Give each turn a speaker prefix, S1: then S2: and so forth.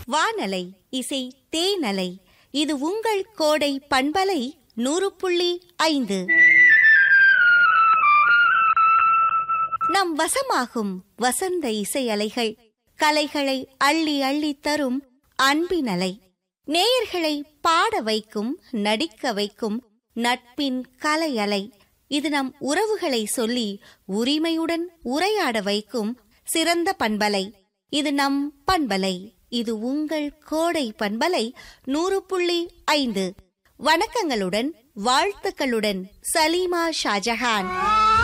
S1: வானலை இசை தேனலை. இது உங்கள் கோடை பண்பலை 100.5. நம் வசமாகும் வசந்த இசை அலைகள் கலைகளை அள்ளி அள்ளி தரும் அன்பினலை. நேயர்களை பாட வைக்கும், நடிக்க வைக்கும் நட்பின் கலை அலை. இது நம் உறவுகளை சொல்லி உரிமையுடன் உரையாட வைக்கும் சிறந்த பண்பலை. இது நம் பண்பலை. இது உங்கள் கோடை பண்பலை 100.5. வணக்கங்களுடன் வாழ்த்துக்களுடன் சலீமா ஷாஜஹான்.